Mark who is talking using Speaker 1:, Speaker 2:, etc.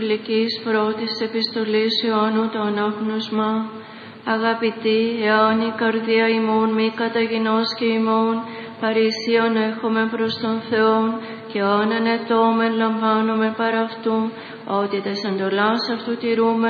Speaker 1: Καθολικής πρώτης επιστολής Ιωάννου το ανάγνωσμα. Αγαπητοί, εάν η καρδία ημών μη καταγινώσκει ημών, παρησίον έχουμε προς τον Θεόν, και αν ανετόμεν λαμβάνουμε παρά αυτού, ότι τες εντολάς αυτού τηρούμε